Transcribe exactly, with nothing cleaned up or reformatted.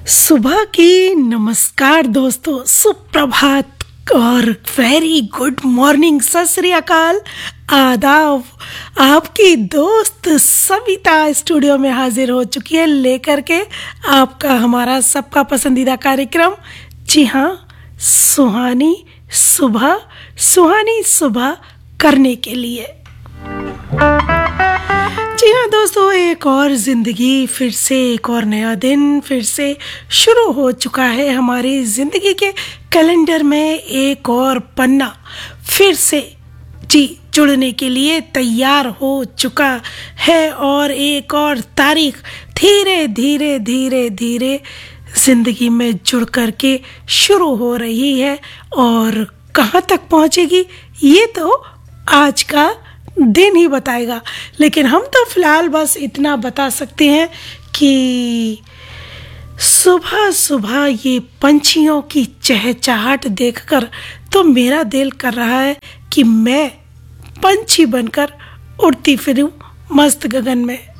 सुबह की नमस्कार दोस्तों, सुप्रभात और वेरी गुड मॉर्निंग, सत श्री अकाल, आदाब। आपकी दोस्त सविता स्टूडियो में हाजिर हो चुकी है लेकर के आपका हमारा सबका पसंदीदा कार्यक्रम। जी हाँ, सुहानी सुबह, सुहानी सुबह करने के लिए। जी हाँ दोस्तों, एक और ज़िंदगी, फिर से एक और नया दिन फिर से शुरू हो चुका है। हमारी ज़िंदगी के कैलेंडर में एक और पन्ना फिर से जी जुड़ने के लिए तैयार हो चुका है और एक और तारीख धीरे धीरे धीरे धीरे ज़िंदगी में जुड़ करके शुरू हो रही है। और कहाँ तक पहुँचेगी ये तो आज का दिन ही बताएगा, लेकिन हम तो फिलहाल बस इतना बता सकते हैं कि सुबह सुबह ये पंछियों की चहचहाट देखकर तो मेरा दिल कर रहा है कि मैं पंछी बनकर उड़ती फिरूं मस्त गगन में।